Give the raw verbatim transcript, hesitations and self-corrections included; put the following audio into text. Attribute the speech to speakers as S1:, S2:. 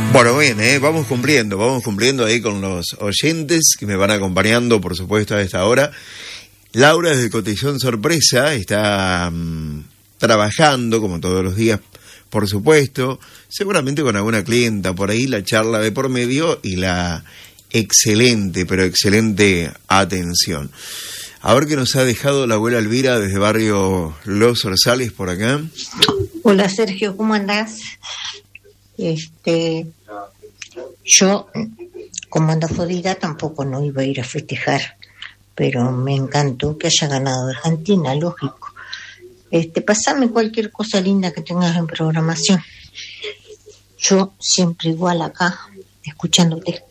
S1: Bueno, bien, ¿eh? vamos cumpliendo, vamos cumpliendo ahí con los oyentes que me van acompañando, por supuesto, a esta hora. Laura desde Cotillón Sorpresa está mmm, trabajando, como todos los días, por supuesto, seguramente con alguna clienta por ahí, la charla de por medio y la excelente, pero excelente atención. A ver qué nos ha dejado la abuela Elvira desde barrio Los Orzales por acá.
S2: Hola Sergio, ¿cómo andás? Este, yo, como ando jodida, tampoco no iba a ir a festejar, pero me encantó que haya ganado Argentina, lógico. Este, pasame cualquier cosa linda que tengas en programación. Yo siempre igual acá, escuchándote.